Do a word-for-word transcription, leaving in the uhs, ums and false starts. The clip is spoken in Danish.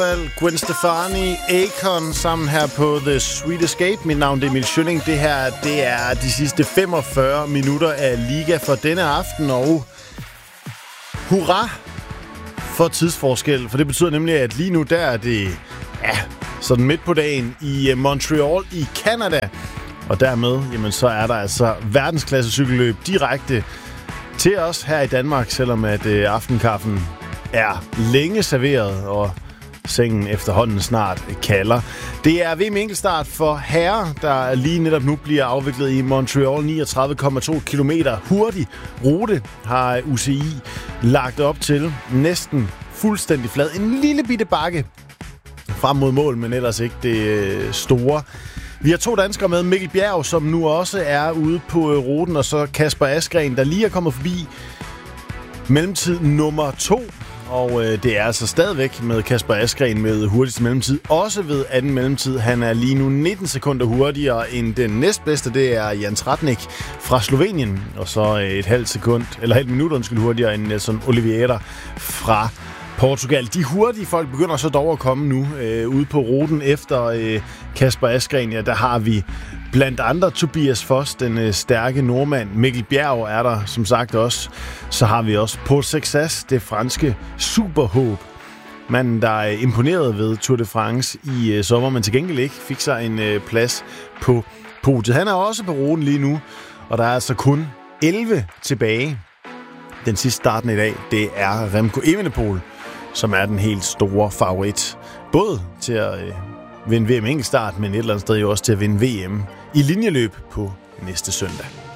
Gwen Stefani, Akon sammen her på The Sweet Escape. Mit navn det er Emil Schønning. Det her det er de sidste femogfyrre minutter af Liga for denne aften. Og hurra for tidsforskel. For det betyder nemlig, at lige nu der er det ja, sådan midt på dagen i Montreal i Canada. Og dermed jamen, så er der altså verdensklasse cykelløb direkte til os her i Danmark. Selvom at øh, aftenkaffen er længe serveret og sengen efterhånden snart kalder. Det er V M enkeltstart for herrer, der lige netop nu bliver afviklet i Montreal. niogtredive komma to kilometer hurtig rute har U C I lagt op til. Næsten fuldstændig flad. En lille bitte bakke frem mod mål, men ellers ikke det store. Vi har to danskere med. Mikkel Bjerg, som nu også er ude på ruten, og så Kasper Asgreen, der lige er kommet forbi mellemtid nummer to. Og øh, det er altså stadigvæk med Kasper Asgreen med hurtigste mellemtid. Også ved anden mellemtid. Han er lige nu nitten sekunder hurtigere end den næstbedste. Det er Jens Ratnik fra Slovenien. Og så et halvt sekund, eller halvt minut undskyld, hurtigere end Nelson Oliveira fra Portugal. De hurtige folk begynder så dog at komme nu øh, ude på ruten efter øh, Kasper Asgreen. Ja, der har vi blandt andre Tobias Foss, den øh, stærke nordmand. Mikkel Bjerg er der som sagt også. Så har vi også Paul Sexas, det franske superhåb. Manden, der er imponeret ved Tour de France i øh, sommer, men til gengæld ikke fik sig en øh, plads på podiet. Han er også på ruten lige nu, og der er altså kun elleve tilbage. Den sidste starten i dag, det er Remco Evenepoel, som er den helt store favorit. Både til at øh, vinde V M enkeltstart, men et eller andet sted jo også til at vinde V M i linjeløb på næste søndag.